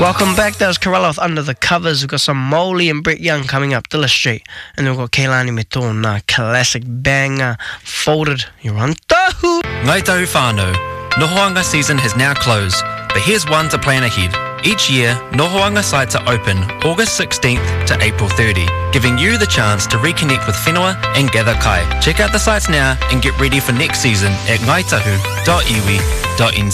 Welcome back, that was Corella with Under the Covers. We've got some Molly and Brett Young coming up, Dilla Street. And then we've got Keilani Metona, classic banger, Folded, you're on Tahu. Ngai tahu whānau. Nohoanga season has now closed, but here's one to plan ahead. Each year, Nohoanga sites are open August 16th to April 30, giving you the chance to reconnect with whenua and gather kai. Check out the sites now and get ready for next season at ngaitahu.iwi.nz.